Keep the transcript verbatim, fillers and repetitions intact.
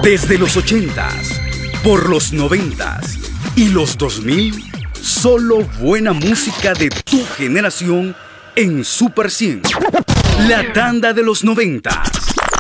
Desde los ochentas, por los noventas y los dos mil, solo buena música de tu generación en Super cien. La tanda de los noventas.